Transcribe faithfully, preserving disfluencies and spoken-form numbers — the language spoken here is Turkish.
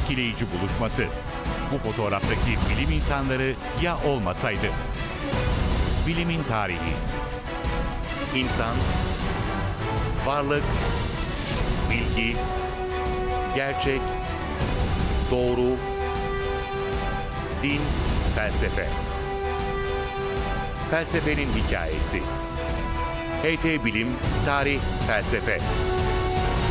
etkileyici buluşması. Bu fotoğraftaki bilim insanları ya olmasaydı? Bilimin tarihi. İnsan, varlık, bilgi, gerçek, doğru, din, felsefe. Felsefenin hikayesi. H T Bilim, Tarih, Felsefe.